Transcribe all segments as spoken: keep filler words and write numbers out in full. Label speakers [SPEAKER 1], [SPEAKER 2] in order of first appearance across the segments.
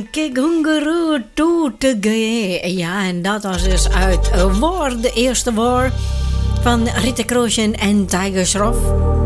[SPEAKER 1] Kigunguru Toetegee. Ja, en dat was dus uit War, de eerste War van Rita Kroosjen en Tiger Shroff.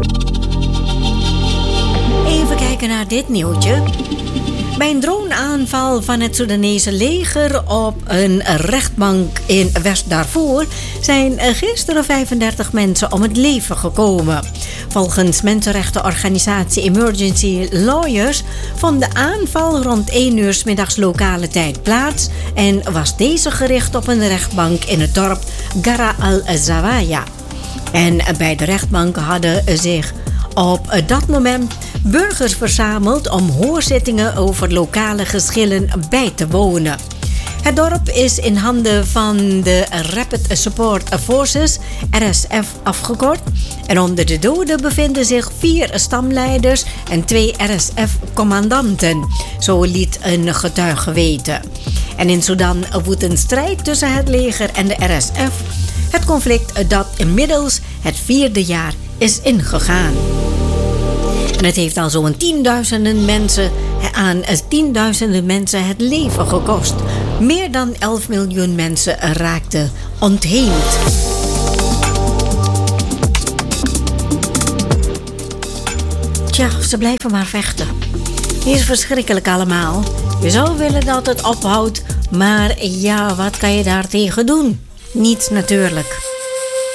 [SPEAKER 1] Even kijken naar dit nieuwtje. Bij een droneaanval van het Soedanese leger op een rechtbank in West-Darfur zijn gisteren vijfendertig mensen om het leven gekomen. Volgens mensenrechtenorganisatie Emergency Lawyers vond de aanval rond één uur 's middags lokale tijd plaats en was deze gericht op een rechtbank in het dorp Gara al-Zawaya. En bij de rechtbank hadden zich op dat moment burgers verzameld om hoorzittingen over lokale geschillen bij te wonen. Het dorp is in handen van de Rapid Support Forces, R S F afgekort. En onder de doden bevinden zich vier stamleiders en twee R S F-commandanten. Zo liet een getuige weten. En in Sudan woedt een strijd tussen het leger en de R S F. Het conflict dat inmiddels het vierde jaar is ingegaan. En het heeft al zo'n tienduizenden mensen aan tienduizenden mensen het leven gekost. Meer dan elf miljoen mensen raakten ontheemd. Tja, ze blijven maar vechten. Het is verschrikkelijk allemaal. Je zou willen dat het ophoudt, maar ja, wat kan je daartegen doen? Niets natuurlijk.